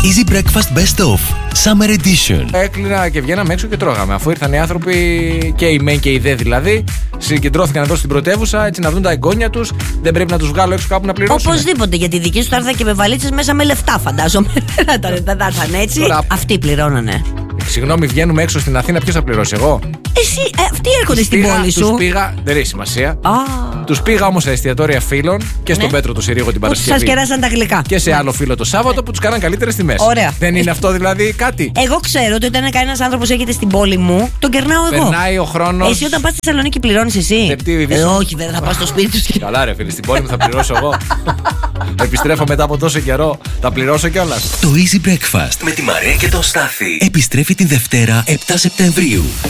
Easy Breakfast Best Of Summer Edition. Έκλεινα και βγαίναμε έξω και τρώγαμε. Αφού ήρθαν οι άνθρωποι, και οι μεν και οι δε δηλαδή, συγκεντρώθηκαν εδώ στην πρωτεύουσα έτσι να δουν τα εγγόνια τους. Δεν πρέπει να τους βγάλω έξω κάπου να πληρώσουν? Οπωσδήποτε, γιατί οι δικοί σου θα έρθαν και με βαλίτσες μέσα με λεφτά, φαντάζομαι. Δεν θα έρθαν έτσι. Τώρα... Αυτοί πληρώνανε. Συγγνώμη, βγαίνουμε έξω στην Αθήνα, ποιος θα πληρώσει? Εγώ? Εσύ, αυτοί έρχονται στην πόλη σου. Τους πήγα, δεν έχει σημασία. Τους πήγα όμως σε εστιατόρια φίλων και στον Πέτρο του Συρίγο την Παρασκευή. Σας κεράσαν τα γλυκά. Και σε άλλο φίλο το Σάββατο που τους κάναν καλύτερες τιμές. Ωραία. Δεν είναι αυτό δηλαδή κάτι? Εγώ ξέρω ότι όταν κανένας άνθρωπος έρχεται στην πόλη μου, τον κερνάω εγώ. Περνάει ο χρόνος. Εσύ όταν πας στη Θεσσαλονίκη πληρώνεις εσύ? Όχι, δεν θα πας στο σπίτι του. Καλά, ρε φίλε, στην πόλη μου θα πληρώσω εγώ. Επιστρέφω μετά από τόσο καιρό. Θα πληρώσω κιόλας. Το Easy Breakfast με τη Μαρία και τον Στάθη επιστρέφει την Δευτέρα 7 Σεπτεμβρίου.